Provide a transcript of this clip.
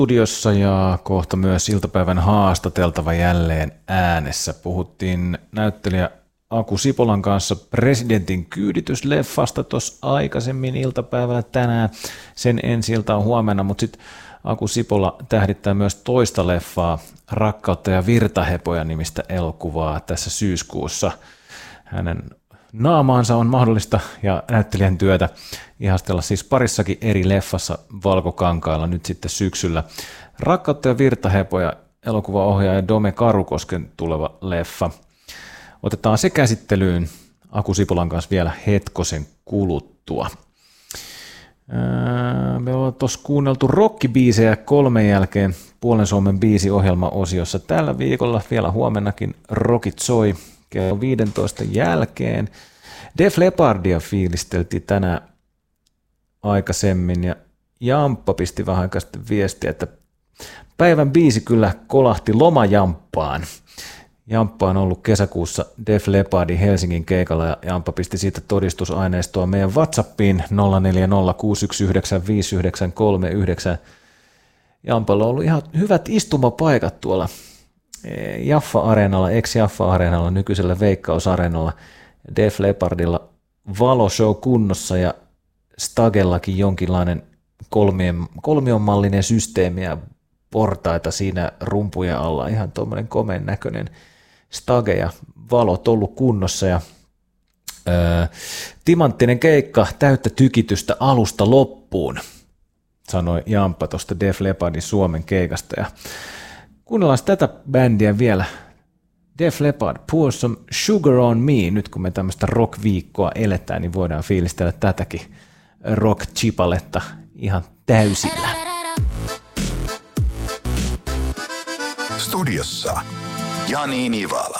Studiossa ja kohta myös iltapäivän haastateltava jälleen äänessä. Puhuttiin näyttelijä Aku Sipolan kanssa Presidentin kyyditysleffasta tuossa aikaisemmin iltapäivällä tänään. Sen ensi-ilta on huomenna, mutta sitten Aku Sipola tähdittää myös toista leffaa, Rakkautta ja virtahepoja nimistä elokuvaa tässä syyskuussa. Hänen naamaansa on mahdollista ja näyttelijän työtä ihastella siis parissakin eri leffassa valkokankailla nyt sitten syksyllä. Rakkautta ja virtahepoja elokuvaohjaaja Dome Karukosken tuleva leffa. Otetaan se käsittelyyn Aku Sipolan kanssa vielä hetkosen kuluttua. Me ollaan tuossa kuunneltu rockibiisejä 3 jälkeen Puolen Suomen biisiohjelmaosiossa. Tällä viikolla vielä huomennakin rockit soi kello 15 jälkeen. Def Leppardia fiilisteltiin tänään aikaisemmin ja Jamppa pisti vähän aikaa sitten viestiä, että päivän biisi kyllä kolahti lomajamppaan. Jamppa on ollut kesäkuussa Def Leppardin Helsingin keikalla ja Jamppa pisti siitä todistusaineistoa meidän WhatsAppiin 0406195939. Jampalla on ollut ihan hyvät istumapaikat tuolla Jaffa-areenalla, ex-Jaffa-areenalla, nykyisellä Veikkaus-areenalla, Def Leppardilla valoshow kunnossa ja Stagellakin jonkinlainen kolmionmallinen systeemi ja portaita siinä rumpujen alla, ihan tuommoinen komeen näköinen Stage ja valot ollut kunnossa ja timanttinen keikka, täyttä tykitystä alusta loppuun, sanoi Jamppa tuosta Def Leppardin Suomen keikasta ja kuunnellaan tätä bändiä vielä. Def Leppard, Pour Some Sugar on Me. Nyt kun me tämmöistä rock-viikkoa eletään, niin voidaan fiilistellä tätäkin rock-chipaletta ihan täysillä. Studiossa Jani Nivala.